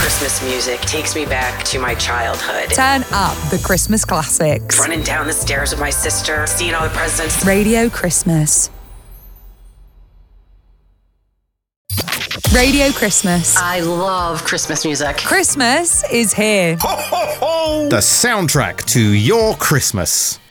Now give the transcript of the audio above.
Christmas music takes me back to my childhood. Turn up the Christmas classics. Running down the stairs with my sister, seeing all the presents. Radio Christmas. Radio Christmas. I love Christmas music. Christmas is here. Ho, ho, ho! The soundtrack to your Christmas.